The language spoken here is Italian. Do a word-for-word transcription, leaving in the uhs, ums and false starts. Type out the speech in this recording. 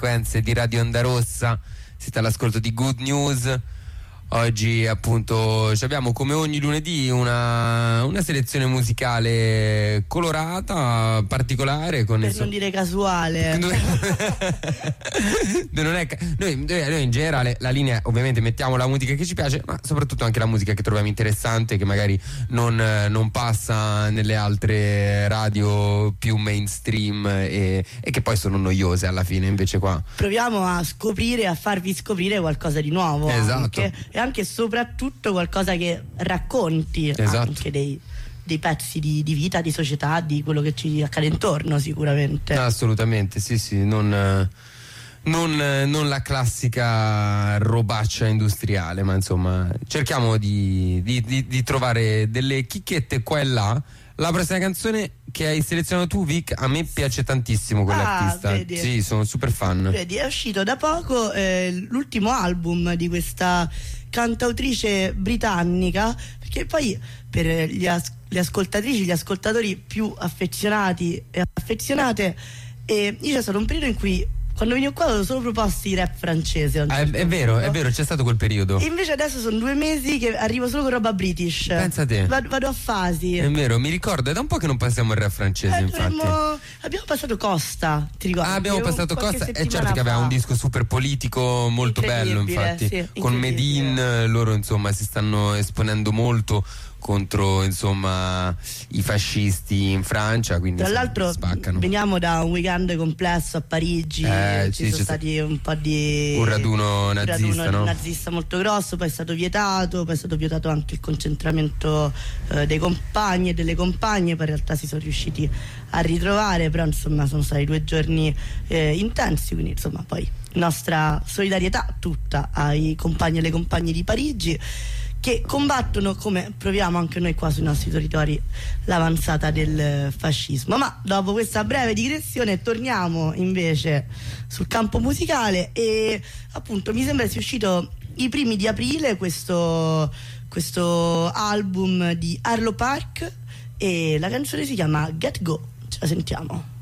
frequenze di Radio Onda Rossa, siete all'ascolto di Good News. Oggi appunto abbiamo come ogni lunedì una, una selezione musicale colorata, particolare, con per il so- non dire casuale. non è ca- noi, noi in generale la linea, ovviamente mettiamo la musica che ci piace, ma soprattutto anche la musica che troviamo interessante, che magari non, non passa nelle altre radio più mainstream e, e che poi sono noiose alla fine. Invece qua proviamo a scoprire, a farvi scoprire qualcosa di nuovo. Esatto. Anche, e anche e soprattutto qualcosa che racconti, esatto, anche dei, dei pezzi di, di vita, di società, di quello che ci accade intorno, sicuramente. No, assolutamente, sì sì, non, non, non la classica robaccia industriale, ma insomma cerchiamo di, di, di, di trovare delle chicchette qua e là. La prossima canzone che hai selezionato tu, Vic, a me piace tantissimo quell'artista. Ah, vedi. Sì, sono super fan. Vedi, è uscito da poco eh, l'ultimo album di questa cantautrice britannica, perché poi per gli as- le ascoltatrici, gli ascoltatori più affezionati e affezionate, e io c'è stato un periodo in cui quando venivo qua avevo solo proposti di rap francese. Ah, è, è vero, è vero, c'è stato quel periodo. E invece adesso sono due mesi che arrivo solo con roba british. Pensa te. Vado, vado a fasi. È vero, mi ricordo, è da un po' che non passiamo il rap francese, Eh, infatti. dovremmo- Abbiamo passato Costa, ti ricordi? Ah, abbiamo passato Qualche Costa, e settimana certo che aveva fa. un disco super politico molto bello, Incredibile, infatti. sì, con incredibile. Medin loro insomma si stanno esponendo molto contro insomma i fascisti in Francia, quindi Tra insomma, l'altro spaccano. veniamo da un weekend complesso a Parigi, Eh, ci sì, sono c'è stati un po' di un raduno un nazista, raduno no? nazista molto grosso, poi è stato vietato, poi è stato vietato anche il concentramento eh, dei compagni e delle compagne, poi in realtà si sono riusciti a ritrovare, però insomma sono stati due giorni eh, intensi, quindi insomma poi nostra solidarietà tutta ai compagni e alle compagne di Parigi, che combattono, come proviamo anche noi qua sui nostri territori, l'avanzata del fascismo. Ma dopo questa breve digressione torniamo invece sul campo musicale, e appunto mi sembra sia uscito i primi di aprile questo, questo album di Arlo Park, e la canzone si chiama Get Go. Ce la sentiamo.